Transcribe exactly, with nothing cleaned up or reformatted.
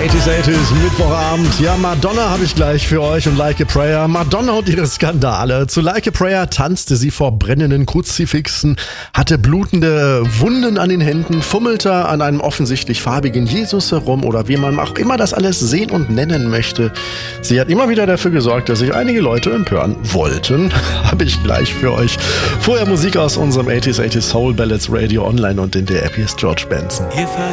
achtziger, achtziger, Mittwochabend. Ja, Madonna habe ich gleich für euch und Like a Prayer. Madonna und ihre Skandale. Zu Like a Prayer tanzte sie vor brennenden Kruzifixen, hatte blutende Wunden an den Händen, fummelte an einem offensichtlich farbigen Jesus herum oder wie man auch immer das alles sehen und nennen möchte. Sie hat immer wieder dafür gesorgt, dass sich einige Leute empören wollten. Habe ich gleich für euch. Vorher Musik aus unserem achtziger, achtziger Soul Ballads Radio Online und in der App. Hier ist George Benson. If I